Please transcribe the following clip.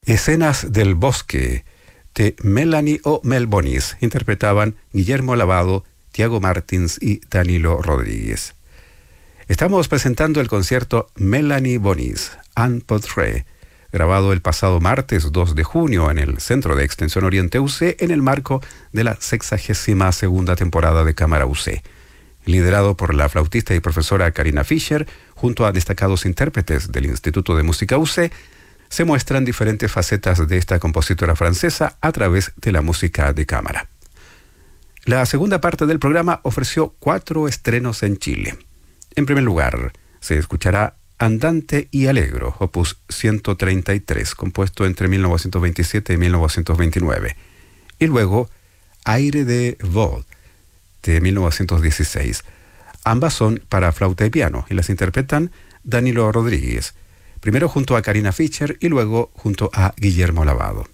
Escenas del bosque, de Melanie o Mel Bonis, interpretaban Guillermo Lavado, Tiago Martins y Danilo Rodríguez. Estamos presentando el concierto Melanie Bonis, Un Portrait, grabado el pasado martes 2 de junio en el Centro de Extensión Oriente UC en el marco de la 62ª temporada de Cámara UC. Liderado por la flautista y profesora Carina Fischer, junto a destacados intérpretes del Instituto de Música UC, se muestran diferentes facetas de esta compositora francesa a través de la música de cámara. La segunda parte del programa ofreció 4 estrenos en Chile. En primer lugar, se escuchará Andante y Alegro, opus 133, compuesto entre 1927 y 1929. Y luego, Aire de Vaud, de 1916. Ambas son para flauta y piano y las interpretan Danilo Rodríguez, primero junto a Carina Fischer y luego junto a Guillermo Lavado.